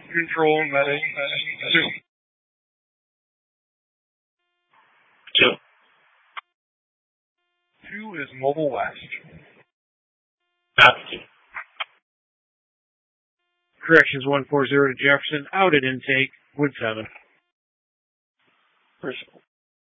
Control netting. 2. 2 is Mobile West. Copy. Corrections 140 to Jefferson. Out at intake. Wood 7. Personal.